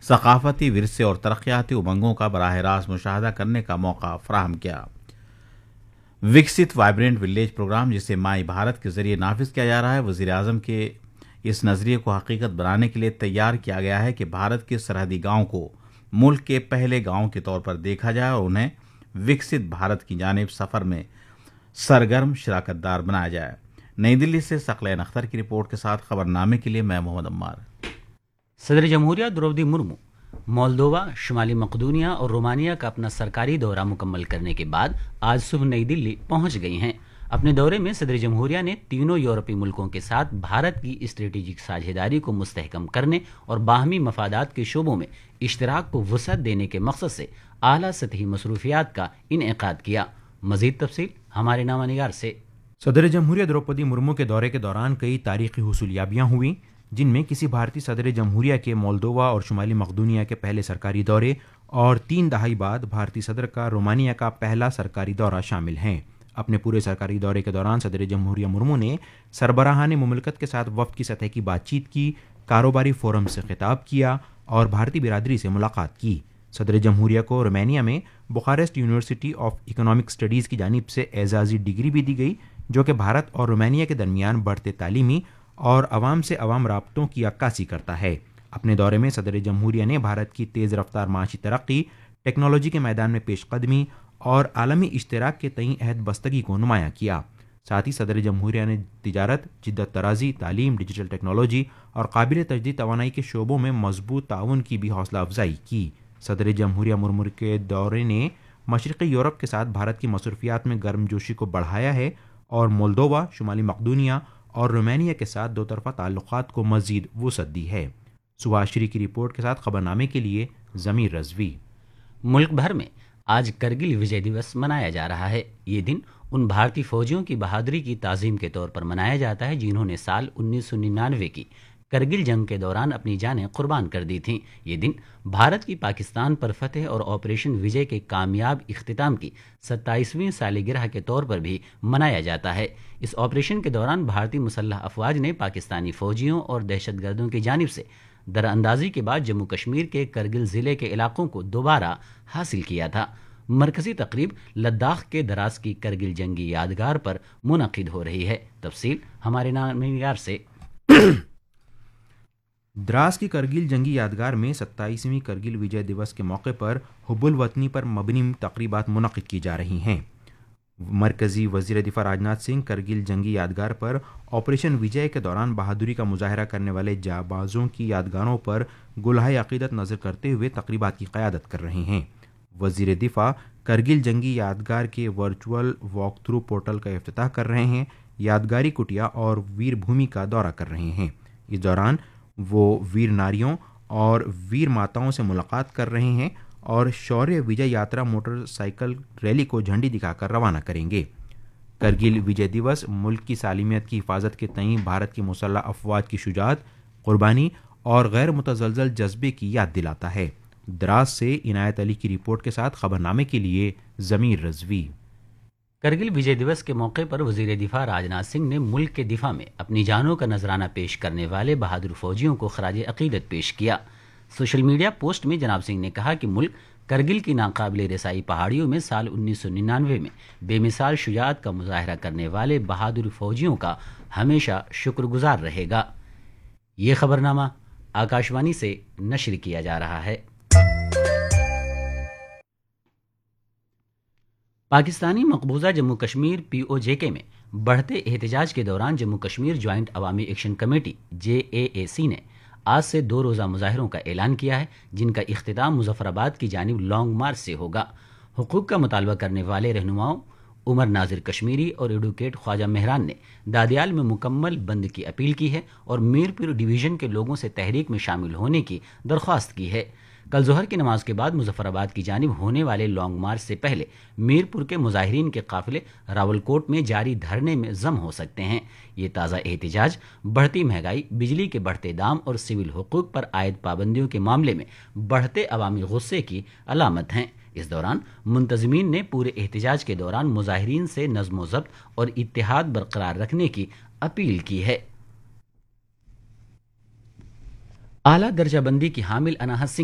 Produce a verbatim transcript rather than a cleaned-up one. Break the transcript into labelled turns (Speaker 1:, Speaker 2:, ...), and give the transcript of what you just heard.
Speaker 1: ثقافتی ورثے اور ترقیاتی امنگوں کا براہ راست مشاہدہ کرنے کا موقع فراہم کیا۔ وکست وائبرنٹ ولیج پروگرام، جسے مائی بھارت کے ذریعے نافذ کیا جا رہا ہے، وزیر اعظم کے اس نظریے کو حقیقت بنانے کے لیے تیار کیا گیا ہے کہ بھارت کے سرحدی گاؤں کو ملک کے پہلے گاؤں کے طور پر دیکھا جائے اور انہیں وکست بھارت کی جانب سفر میں سرگرم شراکت دار بنایا جائے۔ نئی دلی سے ثقلین اختر کی رپورٹ کے ساتھ خبر نامے کے لیے میں محمد عمار۔
Speaker 2: صدر جمہوریہ درودی مرمو مولدووا، شمالی مقدونیہ اور رومانیہ کا اپنا سرکاری دورہ مکمل کرنے کے بعد آج صبح نئی دلی پہنچ گئی ہیں۔ اپنے دورے میں صدر جمہوریہ نے تینوں یورپی ملکوں کے ساتھ بھارت کی اسٹریٹجک ساجھیداری کو مستحکم کرنے اور باہمی مفادات کے شعبوں میں اشتراک کو وسعت دینے کے مقصد سے اعلیٰ سطحی مصروفیات کا انعقاد کیا۔ مزید تفصیل ہمارے نامہ نگار سے۔
Speaker 3: صدر جمہوریہ درودی مرمو کے دورے کے دوران کئی تاریخی حصولیابیاں ہوئیں، جن میں کسی بھارتی صدر جمہوریہ کے مولدووا اور شمالی مقدونیہ کے پہلے سرکاری دورے اور تین دہائی بعد بھارتی صدر کا رومانیہ کا پہلا سرکاری دورہ شامل ہیں۔ اپنے پورے سرکاری دورے کے دوران صدر جمہوریہ مرمو نے سربراہان مملکت کے ساتھ وفد کی سطح کی بات چیت کی، کاروباری فورم سے خطاب کیا اور بھارتی برادری سے ملاقات کی۔ صدر جمہوریہ کو رومانیہ میں Bucharest university of economic studies کی جانب سے اعزازی ڈگری بھی دی گئی، جو کہ بھارت اور رومانیہ کے درمیان بڑھتے تعلیمی اور عوام سے عوام رابطوں کی عکاسی کرتا ہے۔ اپنے دورے میں صدر جمہوریہ نے بھارت کی تیز رفتار معاشی ترقی، ٹیکنالوجی کے میدان میں پیش قدمی اور عالمی اشتراک کے تئیں عہد بستگی کو نمایاں کیا۔ ساتھ ہی صدر جمہوریہ نے تجارت، جدت طرازی، تعلیم، ڈیجیٹل ٹیکنالوجی اور قابل تجدید توانائی کے شعبوں میں مضبوط تعاون کی بھی حوصلہ افزائی کی۔ صدر جمہوریہ مرمو کے دورے نے مشرقی یورپ کے ساتھ بھارت کی مصروفیات میں گرم جوشی کو بڑھایا ہے اور مولدووا، شمالی مقدونیہ اور رومانیہ کے ساتھ دو طرفہ تعلقات کو مزید وسعت دی ہے۔ سبھاشری کی رپورٹ کے ساتھ خبرنامے کے لیے ضمیر رضوی۔
Speaker 2: ملک بھر میں آج کرگل وجے دیوس منایا جا رہا ہے۔ یہ دن ان بھارتی فوجیوں کی بہادری کی تعظیم کے طور پر منایا جاتا ہے جنہوں نے سال انیس سو ننانوے کی کرگل جنگ کے دوران اپنی جانیں قربان کر دی تھیں۔ یہ دن بھارت کی پاکستان پر فتح اور آپریشن وجے کے کامیاب اختتام کی ستائیسویں سالگرہ کے طور پر بھی منایا جاتا ہے۔ اس آپریشن کے دوران بھارتی مسلح افواج نے پاکستانی فوجیوں اور دہشت گردوں کی جانب سے دراندازی کے بعد جموں کشمیر کے کرگل ضلع کے علاقوں کو دوبارہ حاصل کیا تھا۔ مرکزی تقریب لداخ کے دراز کی کرگل جنگی یادگار پر منعقد ہو رہی ہے۔ تفصیل ہمارے نامہ نگار سے۔
Speaker 3: دراز کی کرگل جنگی یادگار میں ستائیسویں کرگل وجے دیوس کے موقع پر حب الوطنی پر مبنی تقریبات منعقد کی جا رہی ہیں۔ مرکزی وزیر دفاع راجناتھ سنگھ کرگل جنگی یادگار پر آپریشن وجے کے دوران بہادری کا مظاہرہ کرنے والے جانبازوں کی یادگاروں پر گلہائے عقیدت نظر کرتے ہوئے تقریبات کی قیادت کر رہے ہیں۔ وزیر دفاع کرگل جنگی یادگار کے ورچوئل واک تھرو پورٹل کا افتتاح کر رہے ہیں، یادگاری کٹیا اور ویر بھومی کا دورہ کر رہے ہیں۔ اس دوران وہ ویر ناریوں اور ویر ماتاؤں سے ملاقات کر رہے ہیں اور شوریہ وجے یاترا موٹر سائیکل ریلی کو جھنڈی دکھا کر روانہ کریں گے۔ کرگل وجے دیوس ملک کی سالمیت کی حفاظت کے تئیں بھارت کی مسلح افواج کی شجاعت، قربانی اور غیر متزلزل جذبے کی یاد دلاتا ہے۔ دراز سے عنایت علی کی رپورٹ کے ساتھ خبرنامے کے لیے ضمیر رضوی۔
Speaker 2: کرگل وجے دیوس کے موقع پر وزیر دفاع راجناتھ سنگھ نے ملک کے دفاع میں اپنی جانوں کا نذرانہ پیش کرنے والے بہادر فوجیوں کو خراج عقیدت پیش کیا۔ سوشل میڈیا پوسٹ میں جناب سنگھ نے کہا کہ ملک کرگل کی ناقابل رسائی پہاڑیوں میں سال انیس سو ننانوے میں بے مثال شجاعت کا مظاہرہ کرنے والے بہادر فوجیوں کا ہمیشہ شکر گزار رہے گا۔ یہ خبرنامہ آکاشوانی سے نشر کیا جا رہا ہے۔ پاکستانی مقبوضہ جموں کشمیر پی او جے کے میں بڑھتے احتجاج کے دوران جموں کشمیر جوائنٹ عوامی ایکشن کمیٹی جے اے اے سی نے آج سے دو روزہ مظاہروں کا اعلان کیا ہے، جن کا اختتام مظفر آباد کی جانب لانگ مارچ سے ہوگا۔ حقوق کا مطالبہ کرنے والے رہنماؤں عمر ناظر کشمیری اور ایڈوکیٹ خواجہ مہران نے دادیال میں مکمل بند کی اپیل کی ہے اور میرپور ڈویژن کے لوگوں سے تحریک میں شامل ہونے کی درخواست کی ہے۔ کل ظہر کی نماز کے بعد مظفر آباد کی جانب ہونے والے لانگ مارچ سے پہلے میرپور کے مظاہرین کے قافلے راولکوٹ میں جاری دھرنے میں ضم ہو سکتے ہیں۔ یہ تازہ احتجاج بڑھتی مہنگائی، بجلی کے بڑھتے دام اور سول حقوق پر عائد پابندیوں کے معاملے میں بڑھتے عوامی غصے کی علامت ہیں۔ اس دوران منتظمین نے پورے احتجاج کے دوران مظاہرین سے نظم و ضبط اور اتحاد برقرار رکھنے کی اپیل کی ہے۔ اعلیٰ درجہ بندی کی حامل اناہت سنگھ